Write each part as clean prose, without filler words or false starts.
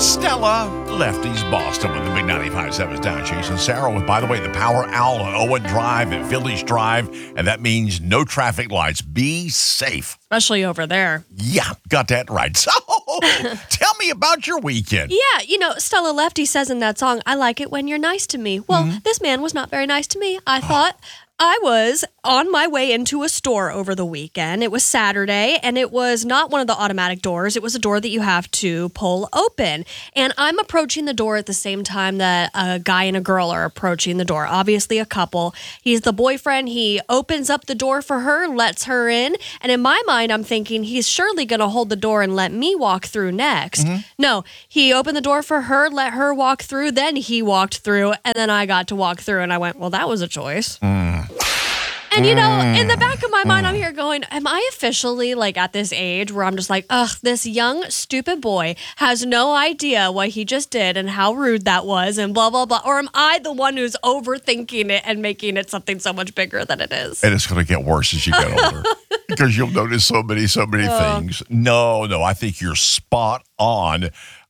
Stella, Lefty's Boston with the big 95.7's Don Chase and Sarah with, by the way, the Power Owl on Owen Drive at Phillies Drive, and that means no traffic lights. Be safe. Especially over there. Yeah, got that right. So, tell me about your weekend. Yeah, Stella Lefty says in that song, I like it when you're nice to me. Well, this man was not very nice to me. I thought I was on my way into a store over the weekend. It was Saturday, and it was not one of the automatic doors. It was a door that you have to pull open. And I'm approaching the door at the same time that a guy and a girl are approaching the door. Obviously a couple. He's the boyfriend. He opens up the door for her, lets her in. And in my mind, I'm thinking he's surely going to hold the door and let me walk through next. No, he opened the door for her, let her walk through. Then he walked through, and then I got to walk through. And I went, well, that was a choice. And, in the back of my mind, I'm here going, am I officially, at this age where I'm just like, ugh, this young, stupid boy has no idea what he just did and how rude that was and blah, blah, blah. Or am I the one who's overthinking it and making it something so much bigger than it is? And it's going to get worse as you get older because you'll notice so many things. No, I think you're spot on.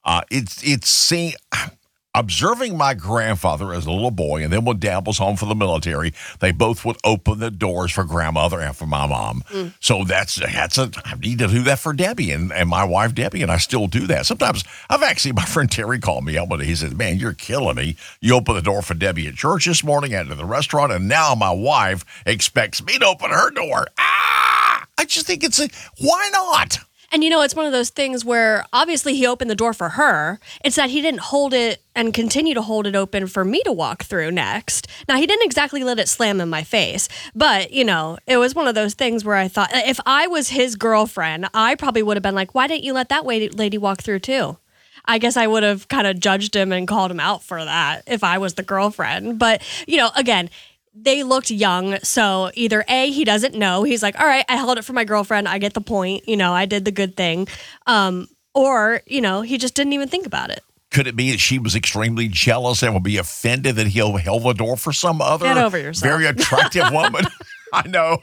Observing my grandfather as a little boy, and then when Dad was home from the military, they both would open the doors for grandmother and for my mom. So I need to do that for Debbie and my wife Debbie, and I still do that. Sometimes my friend Terry called me up one day. He said, man, you're killing me. You opened the door for Debbie at church this morning and to the restaurant, and now my wife expects me to open her door. I just think why not? And it's one of those things where obviously he opened the door for her. It's that he didn't hold it and continue to hold it open for me to walk through next. Now, he didn't exactly let it slam in my face, but, it was one of those things where I thought if I was his girlfriend, I probably would have been like, why didn't you let that lady walk through too? I guess I would have kind of judged him and called him out for that if I was the girlfriend. But, again, they looked young, so either A, he doesn't know. He's like, all right, I held it for my girlfriend. I get the point. I did the good thing. Or, he just didn't even think about it. Could it be that she was extremely jealous and would be offended that he held the door for some other Get over yourself. very attractive woman? I know.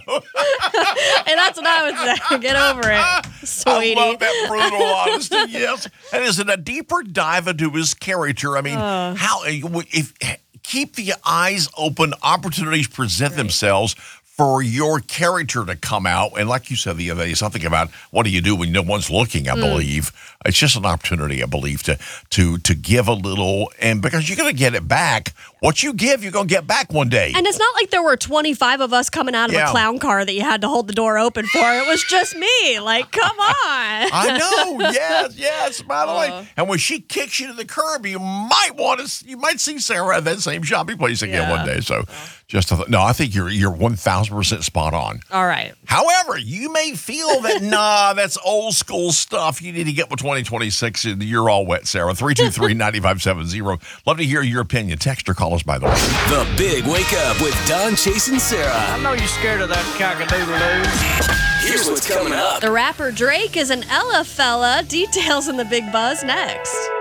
And that's what I would say. Get over it, sweetie. I love that brutal honesty, yes. And is it a deeper dive into his character? I mean, keep the eyes open, opportunities present themselves for your character to come out. And like you said the other day, something about what do you do when no one's looking, I believe. It's just an opportunity, I believe, to give a little. And because you're going to get it back. What you give, you're going to get back one day. And it's not like there were 25 of us coming out of a clown car that you had to hold the door open for. It was just me. Come on. I know. Yes. By the way, and when she kicks you to the curb, you might see Sarah at that same shopping place again one day. So I think you're 1,000% spot on. All right. However, you may feel that, that's old school stuff. You need to get with 2026 and you're all wet, Sarah. 323-9570. Love to hear your opinion. Text or call us, by the way. The Big Wake Up with Don, Chase, and Sarah. I know you're scared of that cock-a-doodle-doo. Here's what's coming up. The rapper Drake is an Ella fella. Details in the Big Buzz next.